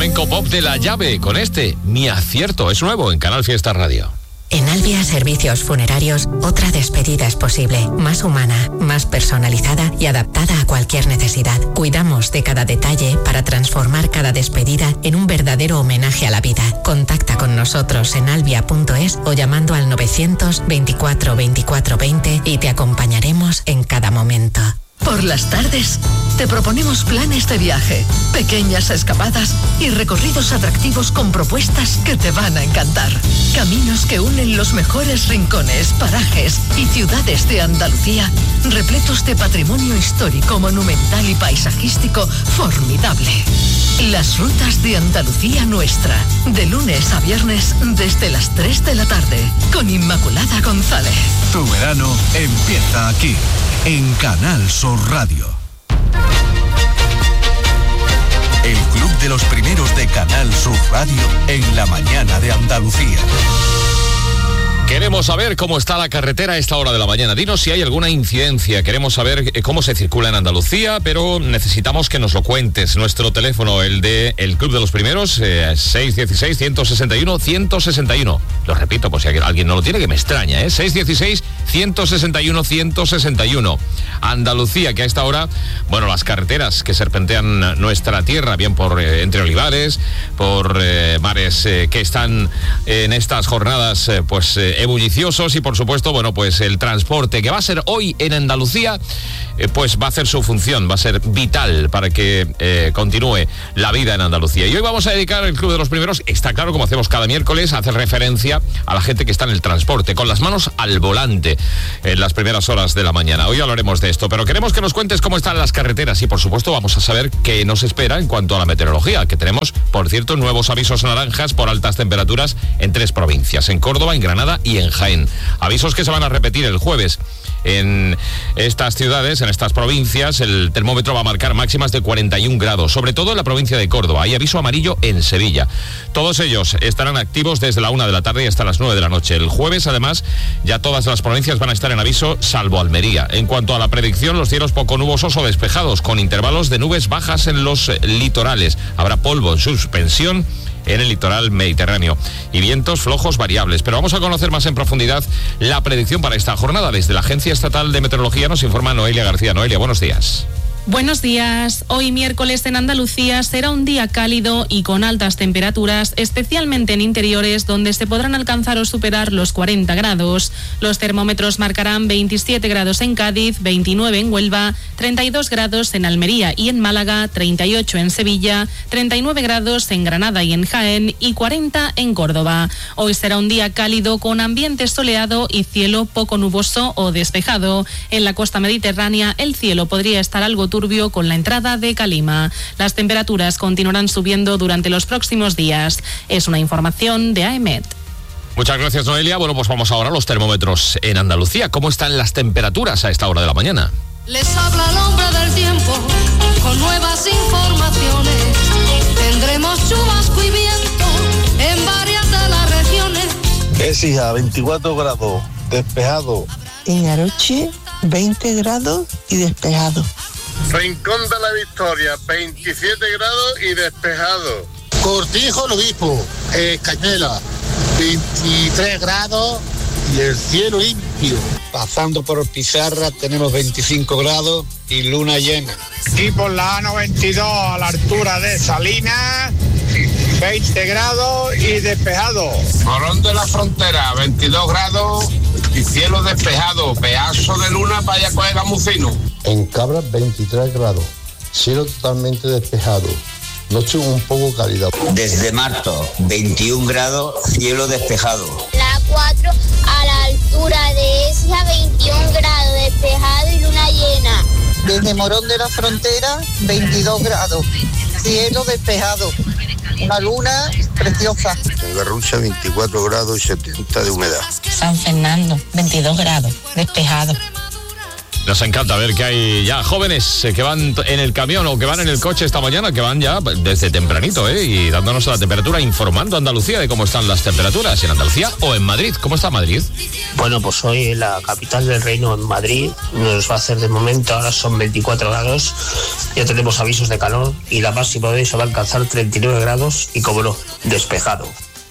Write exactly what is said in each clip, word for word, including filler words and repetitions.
flamenco pop de La Llave, con este, Mi Acierto, es nuevo en Canal Fiesta Radio. En Albia Servicios Funerarios, otra despedida es posible, más humana, más personalizada y adaptada a cualquier necesidad. Cuidamos de cada detalle para transformar cada despedida en un verdadero homenaje a la vida. Contacta con nosotros en albia punto es o llamando al novecientos veinticuatro veinticuatro veinte y te acompañaremos en cada momento. Por las tardes, te proponemos planes de viaje, pequeñas escapadas y recorridos atractivos con propuestas que te van a encantar. Caminos que unen los mejores rincones, parajes y ciudades de Andalucía, repletos de patrimonio histórico, monumental y paisajístico formidable. Las rutas de Andalucía Nuestra, de lunes a viernes desde las tres de la tarde, con Inmaculada González. Tu verano empieza aquí, en Canal Sur Radio. El Club de los Primeros de Canal Sur Radio en la mañana de Andalucía. Queremos saber cómo está la carretera a esta hora de la mañana. Dinos si hay alguna incidencia. Queremos saber cómo se circula en Andalucía, pero necesitamos que nos lo cuentes. Nuestro teléfono, el de el Club de los Primeros, eh, seis uno seis, uno seis uno, uno seis uno. Lo repito, por si alguien no lo tiene, que me extraña, ¿eh? seis uno seis, uno seis uno, uno seis uno. Andalucía, que a esta hora, bueno, las carreteras que serpentean nuestra tierra, bien por eh, entre olivares, por eh, mares eh, que están en estas jornadas, eh, pues... Eh, ebulliciosos y por supuesto, bueno, pues el transporte que va a ser hoy en Andalucía, eh, pues va a hacer su función, va a ser vital para que eh, continúe la vida en Andalucía. Y hoy vamos a dedicar el Club de los Primeros, está claro, como hacemos cada miércoles, a hacer referencia a la gente que está en el transporte, con las manos al volante en las primeras horas de la mañana. Hoy hablaremos de esto, pero queremos que nos cuentes cómo están las carreteras y por supuesto vamos a saber qué nos espera en cuanto a la meteorología, que tenemos, por cierto, nuevos avisos naranjas por altas temperaturas en tres provincias, en Córdoba, en Granada y en Jaén. Avisos que se van a repetir el jueves. En estas ciudades, en estas provincias, el termómetro va a marcar máximas de cuarenta y un grados, sobre todo en la provincia de Córdoba. Hay aviso amarillo en Sevilla. Todos ellos estarán activos desde la una de la tarde y hasta las nueve de la noche. El jueves, además, ya todas las provincias van a estar en aviso, salvo Almería. En cuanto a la predicción, los cielos poco nubosos o despejados, con intervalos de nubes bajas en los litorales. Habrá polvo en suspensión en el litoral mediterráneo y vientos flojos variables. Pero vamos a conocer más en profundidad la predicción para esta jornada. Desde la Agencia Estatal de Meteorología nos informa Noelia García. Noelia, buenos días. Buenos días. Hoy miércoles en Andalucía será un día cálido y con altas temperaturas, especialmente en interiores donde se podrán alcanzar o superar los cuarenta grados. Los termómetros marcarán veintisiete grados en Cádiz, veintinueve en Huelva, treinta y dos grados en Almería y en Málaga, treinta y ocho en Sevilla, treinta y nueve grados en Granada y en Jaén y cuarenta en Córdoba. Hoy será un día cálido con ambiente soleado y cielo poco nuboso o despejado. En la costa mediterránea el cielo podría estar algo turbio con la entrada de calima. Las temperaturas continuarán subiendo durante los próximos días. Es una información de AEMET. Muchas gracias, Noelia. Bueno, pues vamos ahora a los termómetros en Andalucía. ¿Cómo están las temperaturas a esta hora de la mañana? Les habla el hombre del tiempo con nuevas informaciones. Tendremos chubasco y viento en varias de las regiones. Écija, veinticuatro grados, despejado. En Aroche, veinte grados y despejado. Rincón de la Victoria, veintisiete grados y despejado. Cortijo, el Obispo, eh, Cañuela, veintitrés grados y el cielo limpio. Pasando por Pizarra tenemos veinticinco grados y luna llena. Y por la A noventa y dos a la altura de Salinas, veinte grados y despejado. Morón de la Frontera, veintidós grados y cielo despejado. Pedazo de luna para allá coger Gamucino. En Cabra, veintitrés grados, cielo totalmente despejado, noche un poco cálida. Desde Marto, veintiún grados, cielo despejado. La cuatro a la altura de Écija, veintiún grados, despejado y luna llena. Desde Morón de la Frontera, veintidós grados, cielo despejado, una luna preciosa. En Garrucha, veinticuatro grados y setenta de humedad. San Fernando, veintidós grados, despejado. Nos encanta ver que hay ya jóvenes que van en el camión o que van en el coche esta mañana, que van ya desde tempranito, ¿eh? Y dándonos la temperatura, informando a Andalucía de cómo están las temperaturas en Andalucía o en Madrid. ¿Cómo está Madrid? Bueno, pues hoy en la capital del reino, en Madrid, nos va a hacer de momento, ahora son veinticuatro grados, ya tenemos avisos de calor y la máxima de hoy se va a alcanzar treinta y nueve grados y, como no, despejado.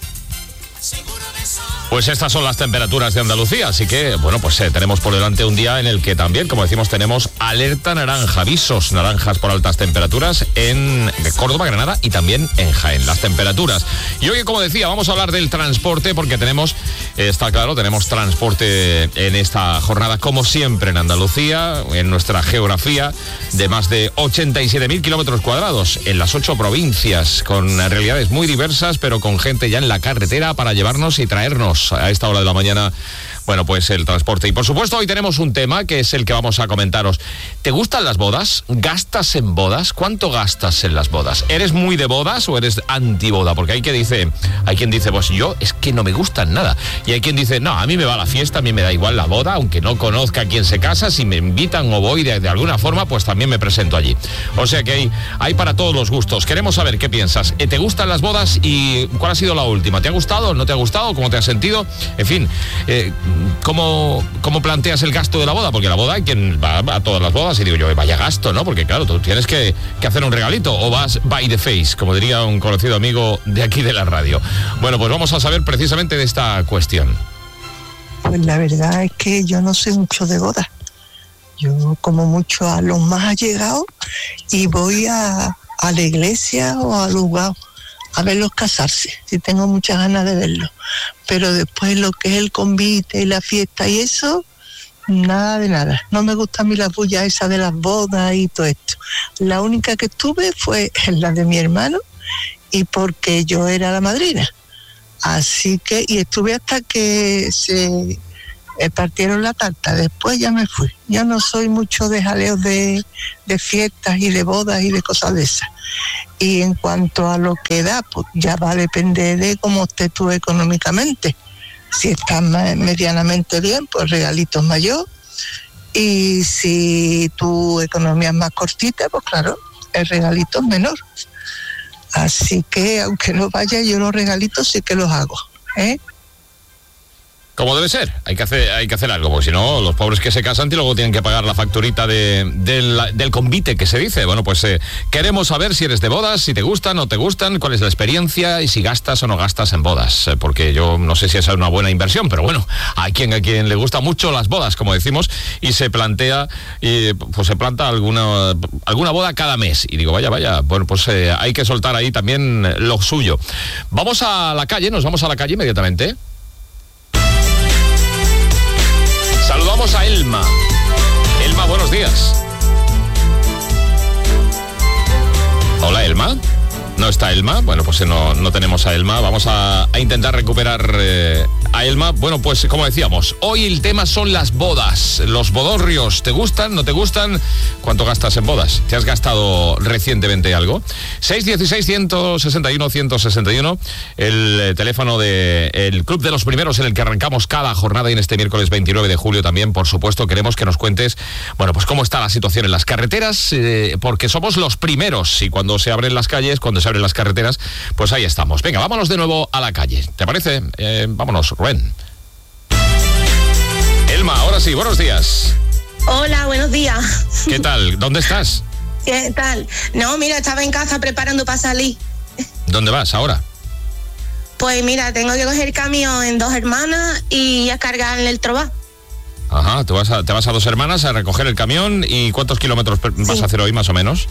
Pues estas son las temperaturas de Andalucía, así que, bueno, pues eh, tenemos por delante un día en el que también, como decimos, tenemos alerta naranja, avisos naranjas por altas temperaturas en Córdoba, Granada y también en Jaén, las temperaturas. Y hoy, como decía, vamos a hablar del transporte porque tenemos, eh, está claro, tenemos transporte en esta jornada, como siempre en Andalucía, en nuestra geografía de más de ochenta y siete mil kilómetros cuadrados, en las ocho provincias, con realidades muy diversas, pero con gente ya en la carretera para llevarnos y traernos a esta hora de la mañana, bueno, pues el transporte. Y por supuesto hoy tenemos un tema que es el que vamos a comentaros. ¿Te gustan las bodas? ¿Gastas en bodas? ¿Cuánto gastas en las bodas? ¿Eres muy de bodas o eres antiboda? Porque hay que dice, hay quien dice, pues yo es que no me gustan nada. Y hay quien dice, no, a mí me va la fiesta, a mí me da igual la boda, aunque no conozca a quién se casa, si me invitan o voy de, de alguna forma, pues también me presento allí. O sea que hay, hay para todos los gustos. Queremos saber qué piensas. ¿Te gustan las bodas y cuál ha sido la última? ¿Te ha gustado? ¿No te ha gustado? ¿Cómo te has sentido? En fin, eh, ¿cómo, ¿cómo planteas el gasto de la boda? Porque la boda hay quien va a todas las bodas y digo yo, vaya gasto, ¿no? Porque claro, tú tienes que, que hacer un regalito o vas by the face, como diría un conocido amigo de aquí de la radio. Bueno, pues vamos a saber precisamente de esta cuestión. Pues la verdad es que yo no sé mucho de bodas. Yo como mucho a los más allegados y voy a, a la iglesia o al lugar a verlos casarse, si tengo muchas ganas de verlos. Pero después lo que es el convite y la fiesta y eso, nada de nada. No me gusta a mí la bulla esa de las bodas y todo esto. La única que estuve fue la de mi hermano y porque yo era la madrina. Así que, y estuve hasta que se partieron la tarta, después ya me fui. Yo no soy mucho de jaleos de, de fiestas y de bodas y de cosas de esas. Y en cuanto a lo que da, pues ya va a depender de cómo estés tú económicamente. Si estás medianamente bien, pues regalitos mayor. Y si tu economía es más cortita, pues claro, el regalito es menor. Así que, aunque no vaya, yo los regalitos sí que los hago, ¿eh? Como debe ser, hay que hacer, hay que hacer algo, porque si no, los pobres que se casan y luego tienen que pagar la facturita de, del, del convite que se dice. Bueno, pues eh, queremos saber si eres de bodas, si te gustan o no te gustan, cuál es la experiencia y si gastas o no gastas en bodas, eh, porque yo no sé si esa es una buena inversión, pero bueno, hay quien, a quien le gustan mucho las bodas, como decimos, y se plantea, y, pues se planta alguna, alguna boda cada mes. Y digo, vaya, vaya, bueno, pues eh, hay que soltar ahí también lo suyo. Vamos a la calle, nos vamos a la calle inmediatamente. Saludamos a Elma. Elma, buenos días. Hola, Elma. ¿No está Elma? Bueno, pues no, no tenemos a Elma. Vamos a, a intentar recuperar eh, a Elma. Bueno, pues como decíamos, hoy el tema son las bodas. Los bodorrios, ¿te gustan? ¿No te gustan? ¿Cuánto gastas en bodas? ¿Te has gastado recientemente algo? seis uno seis, uno seis uno, uno seis uno, el eh, teléfono del Club de los Primeros en el que arrancamos cada jornada y en este miércoles veintinueve de julio también, por supuesto, queremos que nos cuentes, bueno, pues cómo está la situación en las carreteras, eh, porque somos los primeros y cuando se abren las calles, cuando se abren las carreteras, pues ahí estamos. Venga, vámonos de nuevo a la calle. ¿Te parece? Eh, vámonos, Rubén. Elma, ahora sí, buenos días. Hola, buenos días. ¿Qué tal? ¿Dónde estás? ¿Qué tal? No, mira, estaba en casa preparando para salir. ¿Dónde vas ahora? Pues mira, tengo que coger camión en Dos Hermanas y a cargar en el Trobá. Ajá, te vas, a, te vas a Dos Hermanas a recoger el camión. ¿Y cuántos kilómetros vas sí. a hacer hoy más o menos?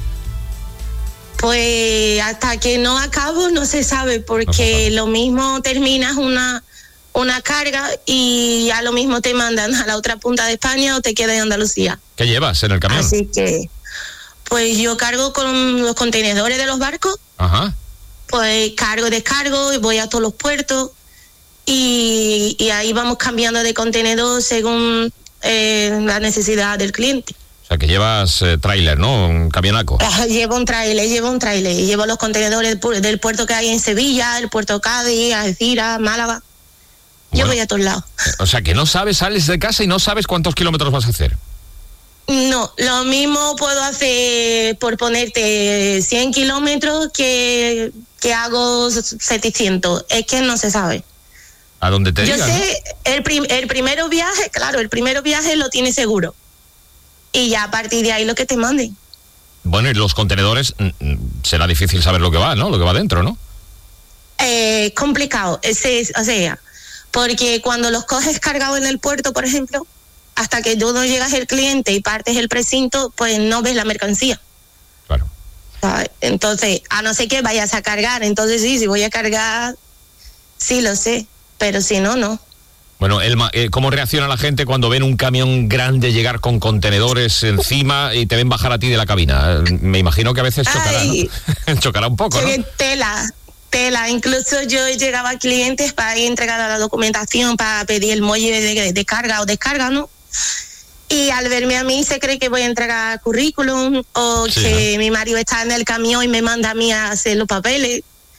Pues hasta que no acabo no se sabe, porque no se sabe. Lo mismo terminas una una carga y ya lo mismo te mandan a la otra punta de España o te quedas en Andalucía. ¿Qué llevas en el camión? Así que, pues yo cargo con los contenedores de los barcos. Ajá. Pues cargo, descargo y voy a todos los puertos y, y ahí vamos cambiando de contenedor según eh, la necesidad del cliente. O sea, que llevas eh, tráiler, ¿no? Un camionaco. Ah, llevo un tráiler, llevo un tráiler. Llevo los contenedores del puerto que hay en Sevilla, el puerto Cádiz, Algeciras, Málaga. Bueno, yo voy a todos lados. O sea, que no sabes, sales de casa y no sabes cuántos kilómetros vas a hacer. No, lo mismo puedo hacer por ponerte cien kilómetros que, que hago setecientos. Es que no se sabe. A donde te Yo digan, sé, ¿no? el, prim, el primero viaje, claro, el primero viaje lo tienes seguro. Y ya a partir de ahí lo que te manden. Bueno, y los contenedores, será difícil saber lo que va, ¿no? Lo que va dentro, ¿no? Eh, complicado, ese, o sea, porque cuando los coges cargados en el puerto, por ejemplo, hasta que tú no llegas el cliente y partes el precinto, pues no ves la mercancía. Claro. ¿Sabes? Entonces, a no ser que vayas a cargar, entonces sí, si voy a cargar, sí lo sé, pero si no, no. Bueno, Elma, eh, ¿cómo reacciona la gente cuando ven un camión grande llegar con contenedores encima y te ven bajar a ti de la cabina? Me imagino que a veces chocará, Ay, ¿no? Chocará un poco, ¿no? qué tela, tela. Incluso yo llegaba a clientes para ir entregar la documentación, para pedir el muelle de, de carga o descarga, ¿no? Y al verme a mí se cree que voy a entregar currículum o Sí, que ¿no? mi marido está en el camión y me manda a mí a hacer los papeles.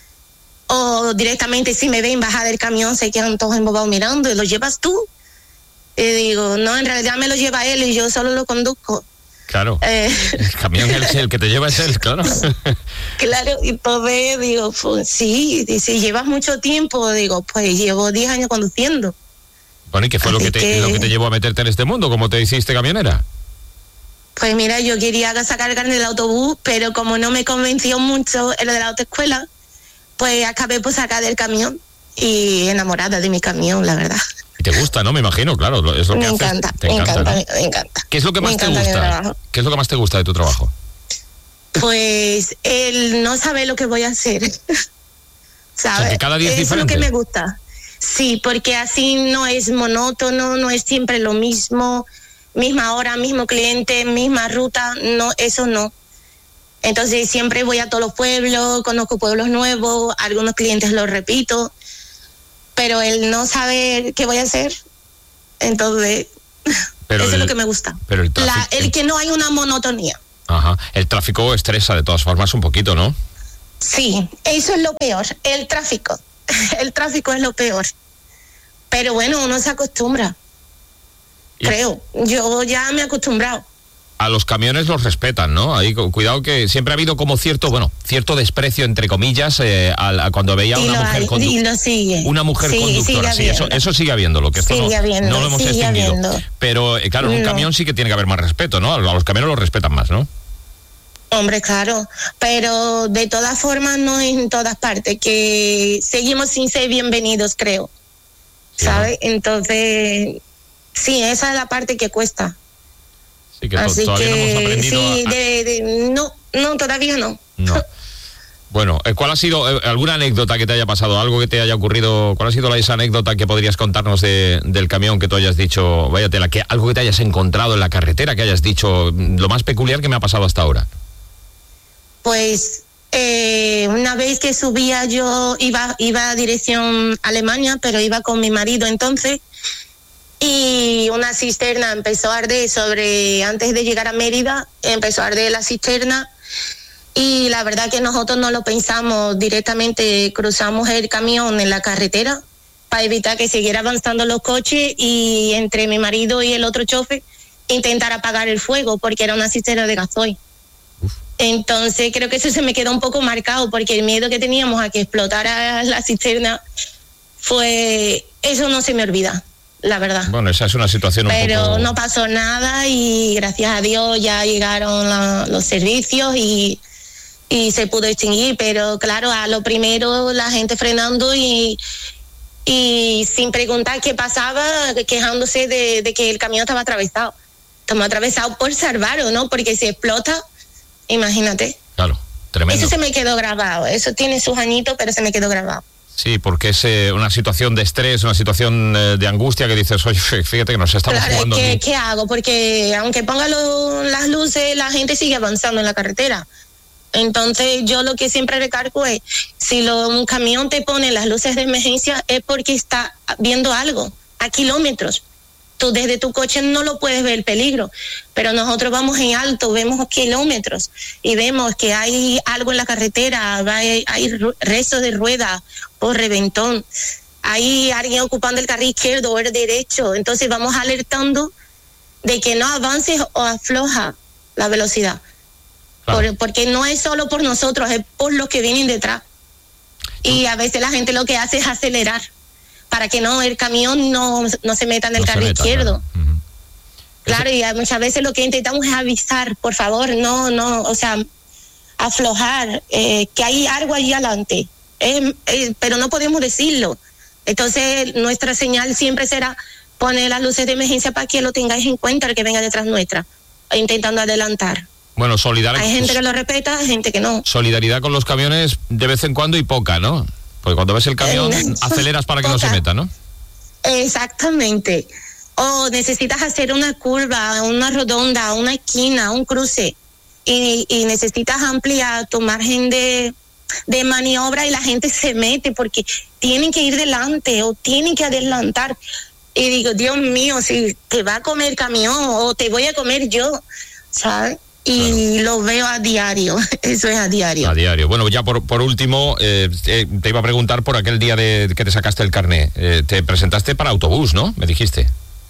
O directamente si me ven bajar del camión se quedan todos embobados mirando y lo llevas tú. Y digo, no, en realidad me lo lleva él y yo solo lo conduzco. Claro. Eh, El camión el, el que te lleva es él, claro. Claro, y pues digo, pues sí, y si llevas mucho tiempo, digo, pues llevo diez años conduciendo. Bueno, ¿y qué fue lo que, te, que- lo que te llevó a meterte en este mundo? ¿Cómo te hiciste camionera? Pues mira, yo quería sacar carne del autobús, pero como no me convenció mucho el de la autoescuela, pues acabé por sacar del camión y enamorada de mi camión, la verdad. Y te gusta, ¿no? Me imagino, claro. lo- Es lo que Me haces. encanta, Te me encanta, encanta, ¿no? me, me encanta. ¿Qué es lo que Me más te encanta mi gusta? trabajo. ¿Qué es lo que más te gusta de tu trabajo? Pues el no saber lo que voy a hacer. ¿Sabes? O sea, que cada día es Eso es lo que diferente. me gusta. Sí, porque así no es monótono, no es siempre lo mismo, misma hora, mismo cliente, misma ruta, no, eso no. Entonces siempre voy a todos los pueblos, conozco pueblos nuevos, algunos clientes los repito, pero el no saber qué voy a hacer, entonces Pero eso el- es lo que me gusta. Pero el La- tráfico, el que no hay una monotonía. ajá, el tráfico estresa de todas formas un poquito, ¿no? Sí, eso es lo peor, el tráfico. El tráfico es lo peor. Pero bueno, uno se acostumbra. Creo. Yo ya me he acostumbrado. A los camiones los respetan, ¿no? Ahí cu- cuidado que siempre ha habido como cierto, bueno, cierto desprecio entre comillas eh, al- a, cuando veía a Y una lo, mujer hay- condu- y lo sigue. una mujer Sí, conductora, sí, sigue eso, habiendo. eso sigue habiéndolo, que esto no, Sigue habiendo, no lo hemos sigue extinguido. habiendo. Pero eh, claro, en un No. camión sí que tiene que haber más respeto, ¿no? A los camiones los respetan más, ¿no? Hombre, claro. Pero de todas formas no en todas partes, que seguimos sin ser bienvenidos, creo. ¿Sabes? Entonces, sí, esa es la parte que cuesta. Sí, que to- Así todavía no hemos que aprendido sí, a- a- de- de- no, no, todavía no. No. Bueno, eh, ¿cuál ha sido eh, alguna anécdota que te haya pasado, algo que te haya ocurrido? ¿Cuál ha sido la, esa anécdota que podrías contarnos de, del camión que tú hayas dicho, vaya tela, que algo que te hayas encontrado en la carretera, que hayas dicho, mm, lo más peculiar que me ha pasado hasta ahora? Pues eh, una vez que subía yo iba iba a dirección Alemania, pero iba con mi marido entonces, y una cisterna empezó a arder sobre, antes de llegar a Mérida, empezó a arder la cisterna, y la verdad que nosotros no lo pensamos, directamente cruzamos el camión en la carretera para evitar que siguiera avanzando los coches, y entre mi marido y el otro chofer intentar apagar el fuego porque era una cisterna de gasoil. Entonces creo que eso se me quedó un poco marcado, porque el miedo que teníamos a que explotara la cisterna fue, eso no se me olvida, la verdad. Bueno, esa es una situación un Pero poco... no pasó nada y gracias a Dios ya llegaron la- los servicios y, y se pudo extinguir. Pero claro, a lo primero la gente frenando y, y sin preguntar qué pasaba, quejándose de, de que el camión estaba atravesado. Estamos atravesados por salvarlo, ¿no? Porque si explota, imagínate. Claro, tremendo. Eso se me quedó grabado. Eso tiene sus añitos, pero se me quedó grabado. Sí, porque es eh, una situación de estrés, una situación eh, de angustia que dices, oye, fíjate que nos estamos Claro, jugando ¿qué, aquí. ¿qué hago? Porque aunque ponga lo- las luces, la gente sigue avanzando en la carretera. Entonces yo lo que siempre recargo es, si lo, un camión te pone las luces de emergencia es porque está viendo algo a kilómetros. Tú desde tu coche no lo puedes ver el peligro, pero nosotros vamos en alto, vemos kilómetros y vemos que hay algo en la carretera, hay, hay ru- restos de rueda o reventón, hay alguien ocupando el carril izquierdo o el derecho, entonces vamos alertando de que no avances o afloja la velocidad. Claro. Por, porque no es solo por nosotros, es por los que vienen detrás. Y a veces la gente lo que hace es acelerar para que no el camión no, no se meta en el no carril meta, izquierdo. Claro, uh-huh. Claro, y muchas veces lo que intentamos es avisar, por favor, no, no, o sea, aflojar, eh, que hay algo allí adelante, eh, eh, pero no podemos decirlo. Entonces nuestra señal siempre será poner las luces de emergencia para que lo tengáis en cuenta, el que venga detrás nuestra, intentando adelantar. Bueno, solidaridad. Hay gente que lo respeta, hay gente que no. Solidaridad con los camiones de vez en cuando y poca, ¿no? Porque cuando ves el camión eh, aceleras para que poca. no se meta, ¿no? Exactamente. O necesitas hacer una curva, una redonda, una esquina, un cruce, y, y necesitas ampliar tu margen de, de maniobra y la gente se mete porque tienen que ir delante o tienen que adelantar. Y digo, Dios mío, si te va a comer el camión o te voy a comer yo, ¿sabes? Y claro. Lo veo a diario, eso es a diario. A diario. Bueno, ya por, por último, eh, eh, te iba a preguntar por aquel día de que te sacaste el carné. Eh, te presentaste para autobús, ¿no? Me dijiste.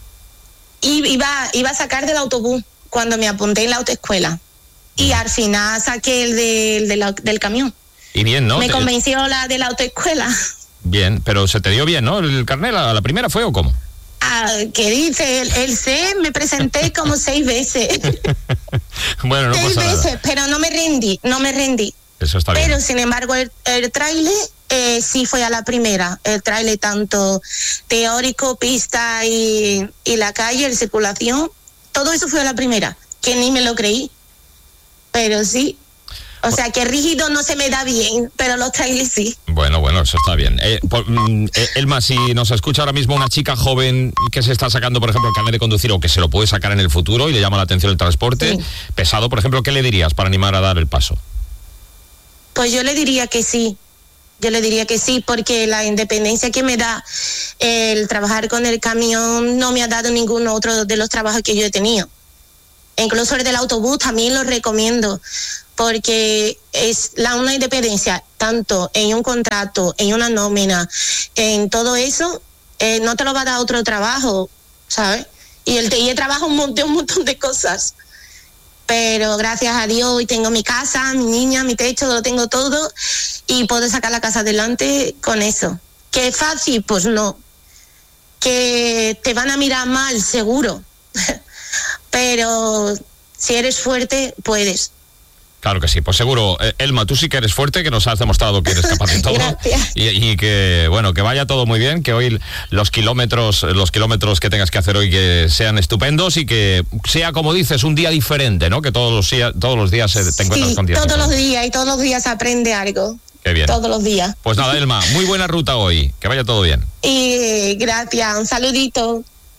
Y iba, iba a sacar del autobús cuando me apunté en la autoescuela. Y al final saqué el, de, el de la, del camión. Y bien, ¿no? Me convenció la de la autoescuela. Bien, pero se te dio bien, ¿no? ¿El carné la, la primera fue o cómo? Ah, ¿qué dice? El, el C me presenté como seis veces. Bueno, no seis pasa veces, nada. Pero no me rendí, no me rendí. Eso está bien. Pero sin embargo el, el tráiler eh, sí fue a la primera. El tráiler tanto teórico, pista y, y la calle, el circulación, todo eso fue a la primera, que ni me lo creí. Pero sí. O sea, que rígido no se me da bien, pero los trailers sí. Bueno, bueno, eso está bien. Eh, por, eh, Elma, si nos escucha ahora mismo una chica joven que se está sacando, por ejemplo, el carnet de conducir o que se lo puede sacar en el futuro y le llama la atención el transporte sí. pesado, por ejemplo, ¿qué le dirías para animar a dar el paso? Pues yo le diría que sí. Yo le diría que sí, porque la independencia que me da el trabajar con el camión no me ha dado ningún otro de los trabajos que yo he tenido. Incluso el del autobús también lo recomiendo, porque es la una independencia, tanto en un contrato, en una nómina, en todo eso, eh, no te lo va a dar otro trabajo, ¿sabes? Y el T I E trabaja un montón, un montón de cosas. Pero gracias a Dios hoy tengo mi casa, mi niña, mi techo, lo tengo todo y puedo sacar la casa adelante con eso. ¿Que es fácil? Pues no. ¿Que te van a mirar mal? Seguro. Pero si eres fuerte, puedes. Claro que sí, pues seguro. Eh, Elma, tú sí que eres fuerte, que nos has demostrado que eres capaz de todo. y, y que, bueno, que vaya todo muy bien, que hoy los kilómetros, los kilómetros que tengas que hacer hoy que sean estupendos y que sea, como dices, un día diferente, ¿no? Que todos los días, todos los días te encuentras sí, con días. todos los días y todos los días aprende algo. Qué bien. Todos los días. Pues nada, Elma, muy buena ruta hoy, que vaya todo bien. Y gracias, un saludito.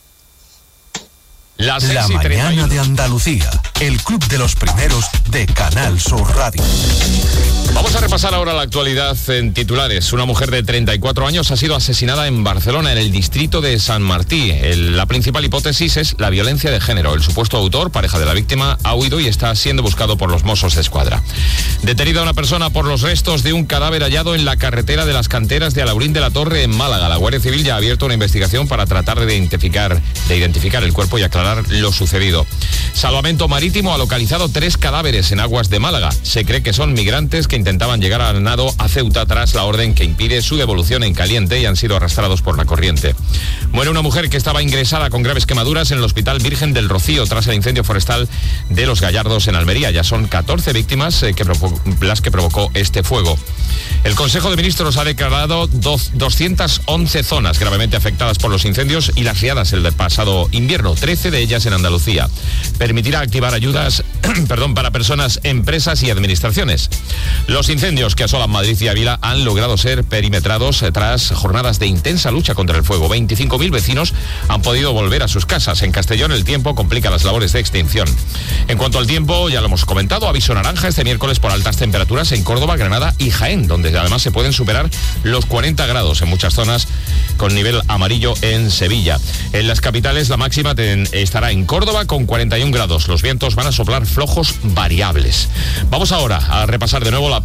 La mañana de Andalucía, el club de los primeros de Canal Sur Radio. Vamos a repasar ahora la actualidad en titulares. Una mujer de treinta y cuatro años ha sido asesinada en Barcelona, en el distrito de San Martí. El, la principal hipótesis es la violencia de género. El supuesto autor, pareja de la víctima, ha huido y está siendo buscado por los Mossos de Escuadra. Detenida una persona por los restos de un cadáver hallado en la carretera de las Canteras de Alaurín de la Torre, en Málaga. La Guardia Civil ya ha abierto una investigación para tratar de identificar, de identificar el cuerpo y aclarar lo sucedido. Salvamento Marítimo ha localizado tres cadáveres en aguas de Málaga. Se cree que son migrantes que intentaban llegar al nado a Ceuta tras la orden que impide su devolución en caliente y han sido arrastrados por la corriente. Muere una mujer que estaba ingresada con graves quemaduras en el Hospital Virgen del Rocío tras el incendio forestal de Los Gallardos en Almería. Ya son catorce víctimas eh, que provo- las que provocó este fuego. El Consejo de Ministros ha declarado dos, doscientas once zonas gravemente afectadas por los incendios y las riadas el pasado invierno, trece de ellas en Andalucía. Permitirá activar ayudas perdón, para personas, empresas y administraciones. Los incendios que asolan Madrid y Ávila han logrado ser perimetrados tras jornadas de intensa lucha contra el fuego. veinticinco mil vecinos han podido volver a sus casas. En Castellón el tiempo complica las labores de extinción. En cuanto al tiempo, ya lo hemos comentado, aviso naranja este miércoles por altas temperaturas en Córdoba, Granada y Jaén, donde además se pueden superar los cuarenta grados en muchas zonas, con nivel amarillo en Sevilla. En las capitales la máxima ten, estará en Córdoba con cuarenta y un grados. Los vientos van a soplar flojos variables. Vamos ahora a repasar de nuevo la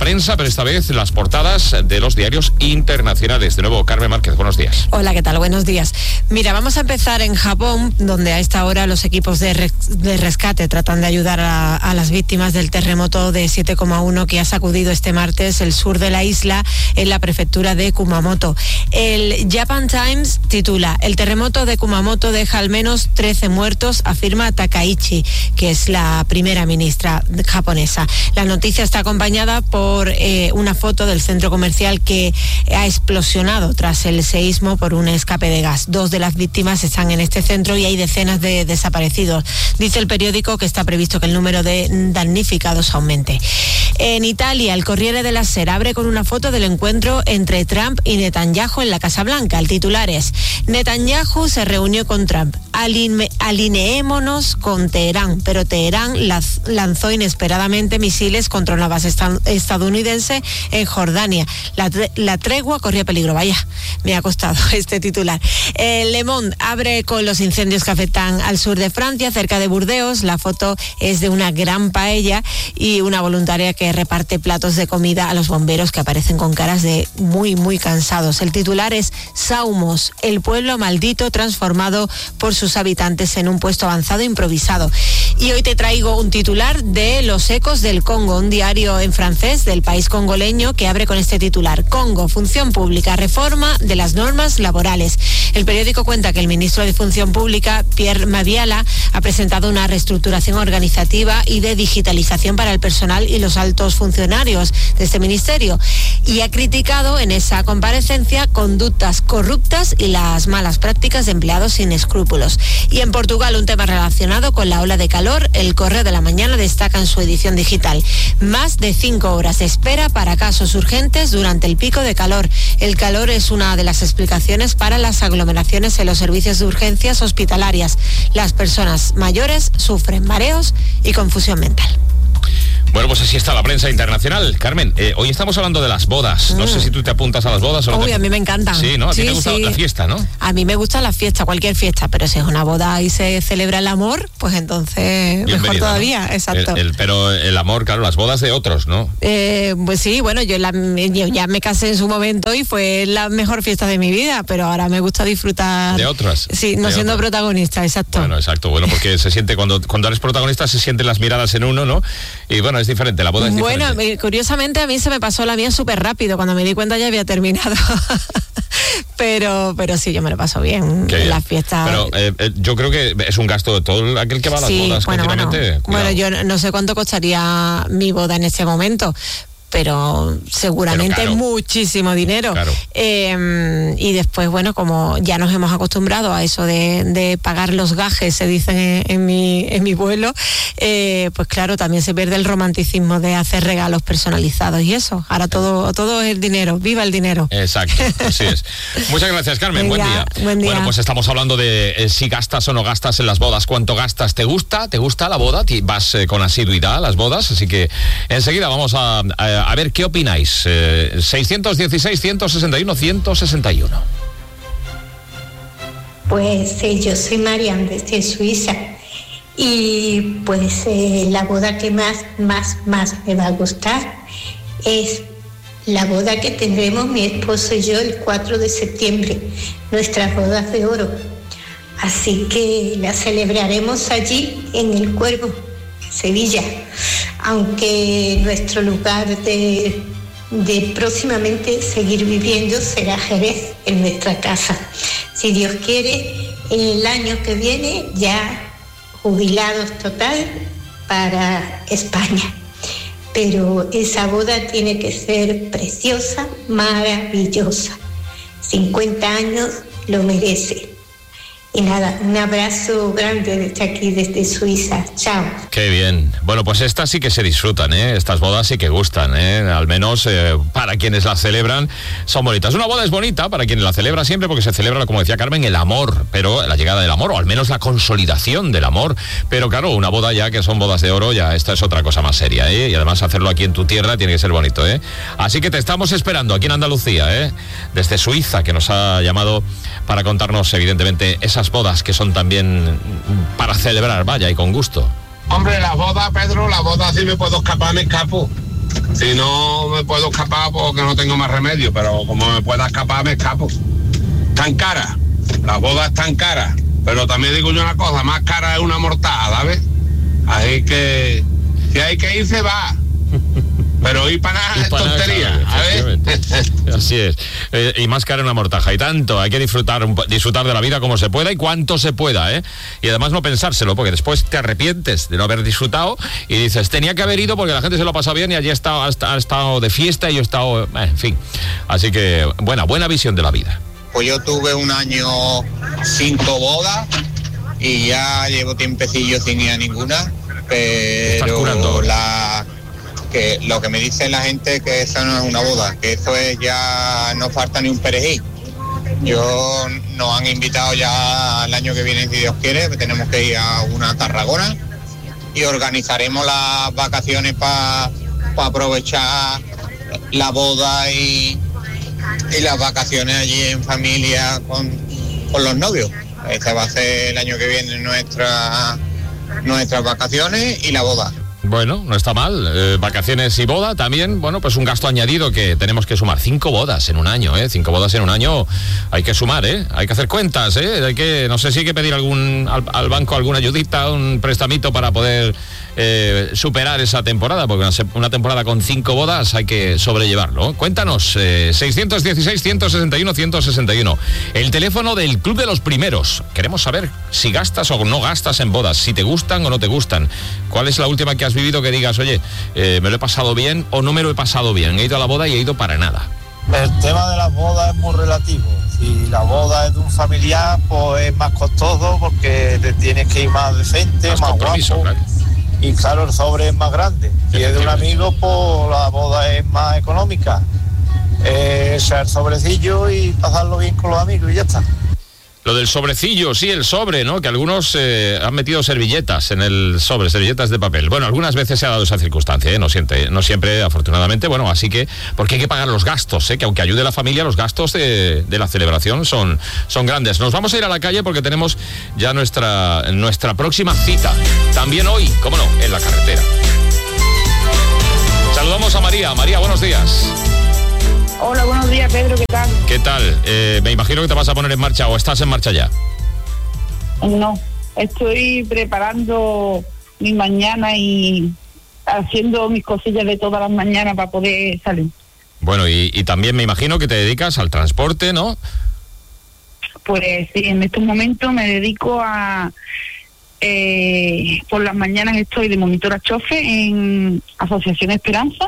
prensa, pero esta vez las portadas de los diarios internacionales. De nuevo, Carmen Márquez, buenos días. Hola, ¿qué tal? Buenos días. Mira, vamos a empezar en Japón, donde a esta hora los equipos de, res, de rescate tratan de ayudar a, a las víctimas del terremoto de siete coma uno que ha sacudido este martes el sur de la isla en la prefectura de Kumamoto. El Japan Times titula: el terremoto de Kumamoto deja al menos trece muertos, afirma Takaichi, que es la primera ministra japonesa. La noticia está acompañada por eh, una foto del centro comercial que ha explosionado tras el seísmo por un escape de gas. Dos de las víctimas están en este centro y hay decenas de desaparecidos. Dice el periódico que está previsto que el número de damnificados aumente. En Italia, el Corriere della Sera abre con una foto del encuentro entre Trump y Netanyahu en la Casa Blanca. El titular es: Netanyahu se reunió con Trump. Aline, alineémonos con Teherán, pero Teherán lanzó inesperadamente misiles contra una base estadounidense en Jordania. La, la tregua corría peligro. Vaya, me ha costado este titular. El Le Monde abre con los incendios que afectan al sur de Francia, cerca de Burdeos. La foto es de una gran paella y una voluntaria que reparte platos de comida a los bomberos, que aparecen con caras de muy, muy cansados. El titular es: Saumos, el pueblo maldito transformado por sus habitantes en un puesto avanzado improvisado. Y hoy te traigo un titular de Los Ecos del Congo, un diario en francés del país congoleño, que abre con este titular: Congo, función pública, reforma de las normas laborales. El periódico cuenta que el ministro de Función Pública, Pierre Mabiala, ha presentado una reestructuración organizativa y de digitalización para el personal y los altos funcionarios de este ministerio, y ha criticado en esa comparecencia conductas corruptas y las malas prácticas de empleados sin escrúpulos. Y en Portugal, un tema relacionado con la ola de calor, el Correo de la Mañana destaca en su edición digital: más de cinco horas de espera para casos urgentes durante el pico de calor. El calor es una de las explicaciones para las aglomeraciones en los servicios de urgencias hospitalarias. Las personas mayores sufren mareos y confusión mental. Bueno, pues así está la prensa internacional. Carmen, eh, hoy estamos hablando de las bodas. No mm. sé si tú te apuntas a las bodas o no. Uy, te... a mí me encantan. Sí, ¿no? A ti sí, te gusta sí. la fiesta, ¿no? A mí me gusta la fiesta, cualquier fiesta, pero si es una boda y se celebra el amor, pues entonces bienvenido, mejor todavía, ¿no? Exacto. El, el, pero el amor, claro, las bodas de otros, ¿no? Eh, pues sí, bueno, yo, la, yo ya me casé en su momento y fue la mejor fiesta de mi vida, pero ahora me gusta disfrutar... De otras. Sí, no de siendo otras. protagonista, exacto. Bueno, exacto, bueno, porque se siente, cuando, cuando eres protagonista se sienten las miradas en uno, ¿no? Y bueno, es diferente, la boda es bueno, diferente. Bueno, curiosamente a mí se me pasó la mía súper rápido, cuando me di cuenta ya había terminado. pero pero sí, yo me lo paso bien en la fiesta. Pero eh, eh, yo creo que es un gasto de todo aquel que va a las sí, bodas bueno, continuamente. Bueno, bueno, yo no sé cuánto costaría mi boda en este momento, pero seguramente pero muchísimo dinero. Claro. Eh, y después, bueno, como ya nos hemos acostumbrado a eso de, de pagar los gajes, se dicen en, en mi en mi vuelo, eh, pues claro, también se pierde el romanticismo de hacer regalos personalizados y eso. Ahora todo todo es el dinero. ¡Viva el dinero! Exacto, así es. Muchas gracias, Carmen. Venga, buen día. Buen día. Bueno, pues estamos hablando de eh, si gastas o no gastas en las bodas. ¿Cuánto gastas? ¿Te gusta? ¿Te gusta la boda? ¿Vas eh, con asiduidad a las bodas? Así que enseguida vamos a, a A ver qué opináis. Eh, seiscientos dieciséis, ciento sesenta y uno, ciento sesenta y uno. Pues eh, yo soy Marian desde Suiza y pues eh, la boda que más, más, más me va a gustar es la boda que tendremos mi esposo y yo el cuatro de septiembre, nuestras bodas de oro. Así que la celebraremos allí en El Cuervo, Sevilla, aunque nuestro lugar de, de próximamente seguir viviendo será Jerez, en nuestra casa. Si Dios quiere, el año que viene ya jubilados total para España. Pero esa boda tiene que ser preciosa, maravillosa. cincuenta años lo merece. Y nada, un abrazo grande desde aquí, desde Suiza. Chao. Qué bien. Bueno, pues estas sí que se disfrutan, ¿eh? Estas bodas sí que gustan, ¿eh? Al menos eh, para quienes las celebran son bonitas. Una boda es bonita para quienes la celebra siempre porque se celebra, como decía Carmen, el amor, pero la llegada del amor, o al menos la consolidación del amor. Pero claro, una boda ya que son bodas de oro, ya esta es otra cosa más seria, ¿eh? Y además hacerlo aquí en tu tierra tiene que ser bonito, ¿eh? Así que te estamos esperando aquí en Andalucía, ¿eh? Desde Suiza, que nos ha llamado para contarnos, evidentemente, esas bodas que son también para celebrar, vaya, y con gusto. Hombre, la boda, Pedro, la boda, si me puedo escapar, me escapo. Si no me puedo escapar porque no tengo más remedio, pero como me pueda escapar, me escapo. Tan cara, las bodas están caras, pero también digo yo una cosa, más cara es una mortaja, ¿sabes? Así que si hay que ir, se va. Pero ir para nada es tontería, ¿sabes? Así es. Eh, y más cara una mortaja. Y tanto, hay que disfrutar disfrutar de la vida como se pueda y cuanto se pueda, ¿eh? Y además no pensárselo, porque después te arrepientes de no haber disfrutado y dices, tenía que haber ido porque la gente se lo ha pasado bien y allí ha estado, ha estado de fiesta y yo he estado... Eh, en fin. Así que, buena, buena visión de la vida. Pues yo tuve un año cinco bodas y ya llevo tiempecillo sin ir a ninguna, pero la... que lo que me dice la gente que eso no es una boda, que eso es ya no falta ni un perejil. Yo nos han invitado ya el año que viene, si Dios quiere, que tenemos que ir a una Tarragona y organizaremos las vacaciones para pa aprovechar la boda y, y las vacaciones allí en familia con, con los novios. Esta va a ser el año que viene nuestra, nuestras vacaciones y la boda. Bueno, no está mal. Eh, vacaciones y boda también, bueno, pues un gasto añadido que tenemos que sumar. Cinco bodas en un año, ¿eh? Cinco bodas en un año hay que sumar, ¿eh? Hay que hacer cuentas, ¿eh? Hay que, no sé si hay que pedir algún al, al banco alguna ayudita, un prestamito para poder eh, superar esa temporada, porque una, una temporada con cinco bodas hay que sobrellevarlo. Cuéntanos, eh, seiscientos dieciséis, ciento sesenta y uno, ciento sesenta y uno. El teléfono del Club de los Primeros. Queremos saber si gastas o no gastas en bodas, si te gustan o no te gustan. ¿Cuál es la última que has vivido que digas, oye, eh, me lo he pasado bien o no me lo he pasado bien? He ido a la boda y he ido para nada. El tema de las bodas es muy relativo. Si la boda es de un familiar, pues es más costoso porque te tienes que ir más decente, más, más guapo. Claro. Y claro, el sobre es más grande. Si es de un amigo, pues la boda es más económica. Eh, echar el sobrecillo y pasarlo bien con los amigos y ya está. Lo del sobrecillo, sí, el sobre, ¿no? Que algunos eh, han metido servilletas en el sobre, servilletas de papel. Bueno, algunas veces se ha dado esa circunstancia, ¿eh? No siempre, no siempre, afortunadamente. Bueno, así que, porque hay que pagar los gastos, ¿eh? Que aunque ayude a la familia, los gastos de, de la celebración son, son grandes. Nos vamos a ir a la calle porque tenemos ya nuestra, nuestra próxima cita. También hoy, cómo no, en la carretera. Saludamos a María. María, buenos días. Hola, buenos días, Pedro, ¿qué tal? ¿Qué tal? Eh, me imagino que te vas a poner en marcha o estás en marcha ya. No, estoy preparando mi mañana y haciendo mis cosillas de todas las mañanas para poder salir. Bueno, y, y también me imagino que te dedicas al transporte, ¿no? Pues sí, en estos momentos me dedico a... Eh, por las mañanas estoy de monitora chofer en Asociación Esperanza.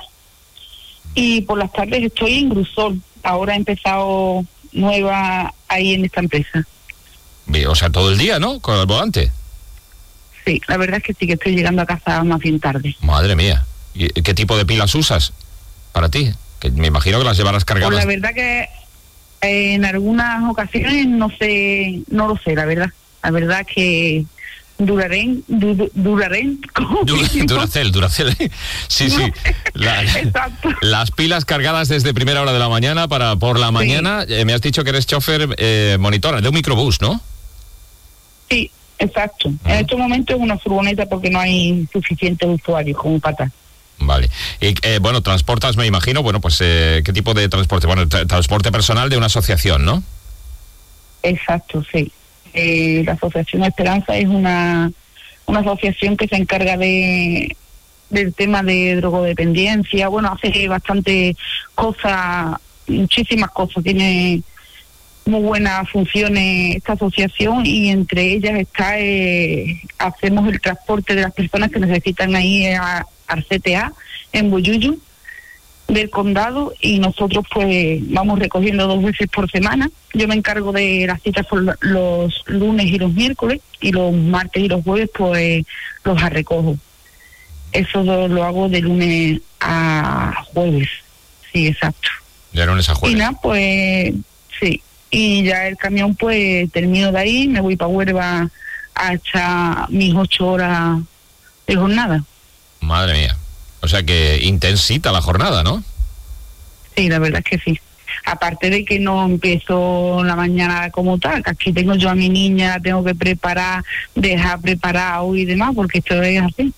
Y por las tardes estoy en Grusol. Ahora he empezado nueva ahí en esta empresa. Bien, o sea, todo el día, ¿no? Con el volante. Sí, la verdad es que sí, que estoy llegando a casa más bien tarde. Madre mía. ¿Y qué tipo de pilas usas para ti? Que me imagino que las llevarás cargadas. Pues la verdad que en algunas ocasiones no sé, no lo sé, la verdad. La verdad es que Duraré, du, duraré. Dura, Duracell, Duracell. Sí, sí. La, Exacto. Las pilas cargadas desde primera hora de la mañana para por la mañana. Sí. Eh, me has dicho que eres chofer eh, monitora de un microbús, ¿no? Sí, exacto. Ah. En estos momentos es una furgoneta porque no hay suficientes usuarios como para. Vale. Y eh, bueno, transportas, me imagino, bueno, pues eh, ¿qué tipo de transporte? Bueno, tra- transporte personal de una asociación, ¿no? Exacto, sí. Eh, la Asociación Esperanza es una una asociación que se encarga de del tema de drogodependencia. Bueno, hace bastante cosas, muchísimas cosas. Tiene muy buenas funciones esta asociación y entre ellas está eh, hacemos el transporte de las personas que necesitan ir a, al C T A en Boyuyu del condado y nosotros pues vamos recogiendo dos veces por semana. Yo me encargo de las citas por los lunes y los miércoles y los martes y los jueves pues los recojo. Eso lo hago de lunes a jueves. Sí, exacto. De lunes a jueves. Y nada, pues sí. Y ya el camión pues termino de ahí, me voy para Huelva hasta mis ocho horas de jornada. Madre mía. O sea que intensita la jornada, ¿no? Sí, la verdad es que sí. Aparte de que no empiezo la mañana como tal, que aquí tengo yo a mi niña, la tengo que preparar, dejar preparado y demás, porque esto es así.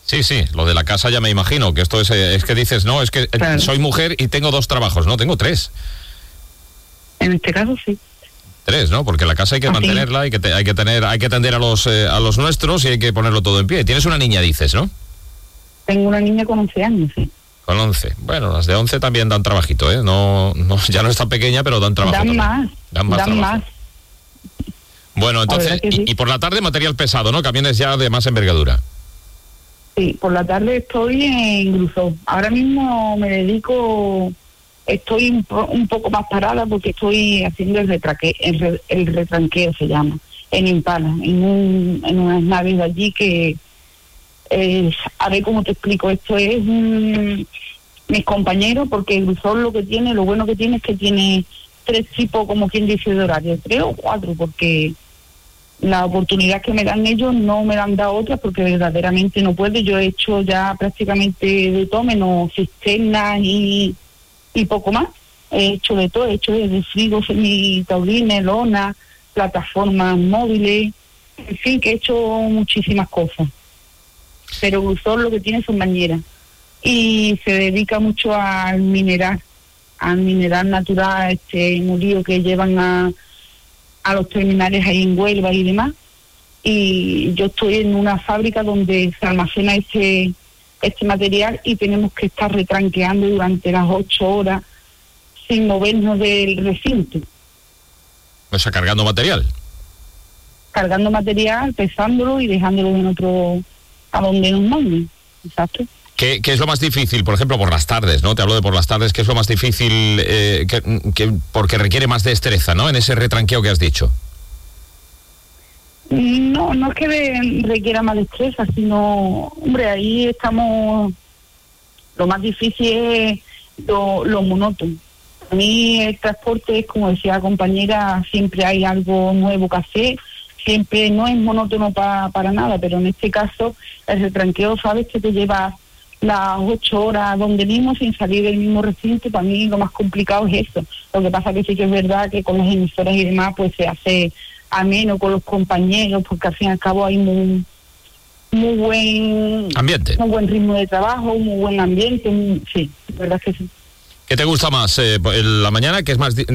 Sí, sí, lo de la casa ya me imagino, que esto es, es que dices, no, es que claro. soy mujer y tengo dos trabajos, no, tengo tres. En este caso sí. Tres, ¿no? Porque la casa hay que Así. mantenerla, hay que, te, hay que tener, hay que atender a los eh, a los nuestros y hay que ponerlo todo en pie. Tienes una niña, dices, ¿no? Tengo una niña con once años, sí. Con once. Bueno, las de once también dan trabajito, ¿eh? No, no, ya no es tan pequeña, pero dan trabajo. Dan también. más. Dan más. Dan más. Bueno, entonces, y, sí. y por la tarde material pesado, ¿no? Camiones ya de más envergadura. Sí, por la tarde estoy en Gruzón. Ahora mismo me dedico... Estoy un, po- un poco más parada porque estoy haciendo el, retraque, el, re- el retranqueo, se llama, en Impala, en, un, en unas naves de allí que, eh, a ver cómo te explico, esto es un, mis compañeros, porque el Gruzón lo que tiene, lo bueno que tiene es que tiene tres tipos, como quien dice, de horario, tres o cuatro, porque la oportunidad que me dan ellos no me la han dado otras, porque verdaderamente no puedo. Yo he hecho ya prácticamente de todo, menos cisternas y... y poco más. He hecho de todo, he hecho desde frigo, semitaurines, lona, plataformas móviles, en fin, que he hecho muchísimas cosas. Pero Gruzón lo que tiene son bañeras y se dedica mucho al mineral, al mineral natural, este murillo que llevan a, a los terminales ahí en Huelva y demás. Y yo estoy en una fábrica donde se almacena este este material y tenemos que estar retranqueando durante las ocho horas sin movernos del recinto. O sea, cargando material. Cargando material, pesándolo y dejándolo en otro, a donde nos manden. Exacto. ¿Qué, ¿Qué es lo más difícil? Por ejemplo, por las tardes, ¿no? Te hablo de por las tardes, ¿qué es lo más difícil? Eh, que, que, porque requiere más destreza, ¿no? En ese retranqueo que has dicho. No, no es que de, requiera más destreza, sino, hombre, ahí estamos, lo más difícil es lo, lo monótono. A mí el transporte es, como decía la compañera, siempre hay algo nuevo que hacer, siempre no es monótono pa, para nada, pero en este caso el retranqueo, sabes que te lleva las ocho horas donde mismo sin salir del mismo recinto. Para mí lo más complicado es eso. Lo que pasa que sí que es verdad que con las emisoras y demás pues se hace ameno con los compañeros, porque al fin y al cabo hay muy muy buen ambiente, muy buen ritmo de trabajo, muy buen ambiente, muy, sí, la verdad es que sí. ¿Qué te gusta más? Eh, ¿la mañana, que es más